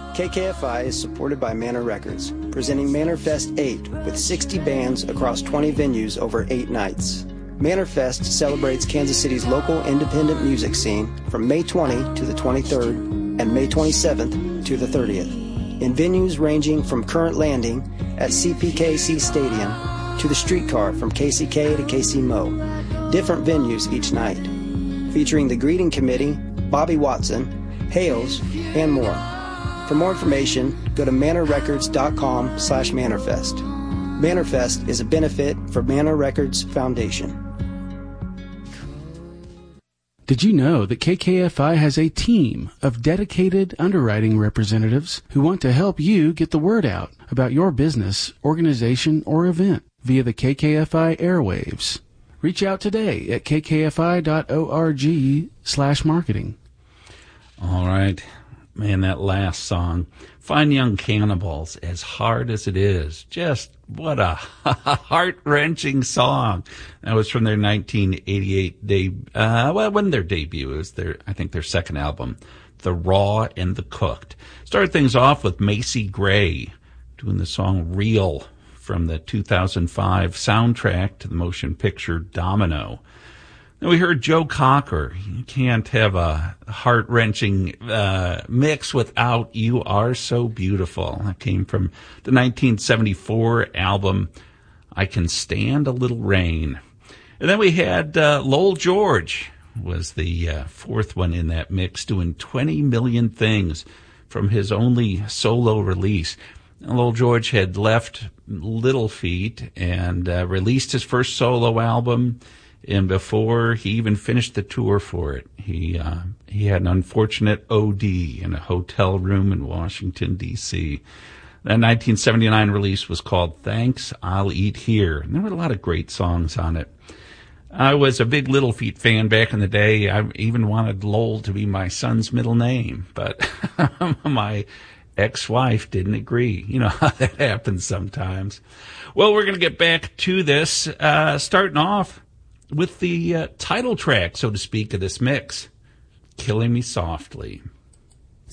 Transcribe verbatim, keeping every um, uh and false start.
K K F I is supported by Manor Records, presenting Manor Fest eight with sixty bands across twenty venues over eight nights. Manor Fest celebrates Kansas City's local independent music scene from May twentieth to the twenty-third and May twenty-seventh to the thirtieth, in venues ranging from Current Landing at C P K C Stadium to the Streetcar from K C K to K C Mo. Different venues each night, featuring the Greeting Committee, Bobby Watson, Hales, and more. For more information, go to manorrecords.com slash manorfest. Manorfest is a benefit for Manor Records Foundation. Did you know that K K F I has a team of dedicated underwriting representatives who want to help you get the word out about your business, organization, or event via the K K F I airwaves? Reach out today at kkfi.org slash marketing. All right. Man, that last song, Fine Young Cannibals, as hard as it is, just what a heart-wrenching song. That was from their nineteen eighty-eight debut, uh, well, it wasn't their debut, it was their, I think their second album, The Raw and the Cooked. Started things off with Macy Gray doing the song Real from the two thousand five soundtrack to the motion picture Domino. Then we heard Joe Cocker. You can't have a heart-wrenching uh, mix without You Are So Beautiful. That came from the nineteen seventy-four album I Can Stand a Little Rain. And then we had uh, Lowell George was the uh, fourth one in that mix, doing twenty million Things from his only solo release. Lowell George had left Little Feat and uh, released his first solo album. And before he even finished the tour for it, he uh, he had an unfortunate O D in a hotel room in Washington, D C That nineteen seventy-nine release was called Thanks, I'll Eat Here. And there were a lot of great songs on it. I was a big Little Feat fan back in the day. I even wanted Lowell to be my son's middle name, but my ex-wife didn't agree. You know how that happens sometimes. Well, we're going to get back to this, uh, starting off with the uh, title track, so to speak, of this mix, Killing Me Softly.